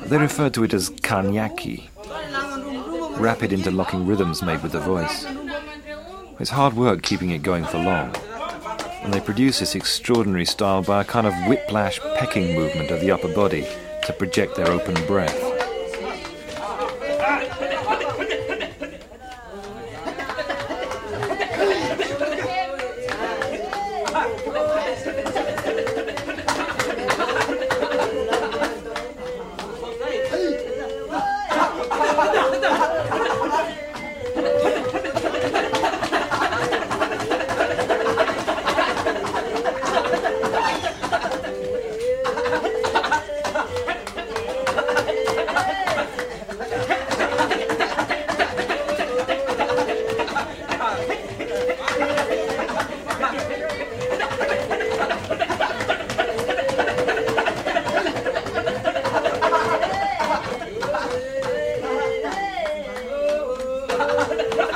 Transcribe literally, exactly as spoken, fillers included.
They referred to it as kanyaki, rapid interlocking rhythms made with the voice. It's hard work keeping it going for long, and they produce this extraordinary style by a kind of whiplash pecking movement of the upper body to project their open breath. Ha ha ha!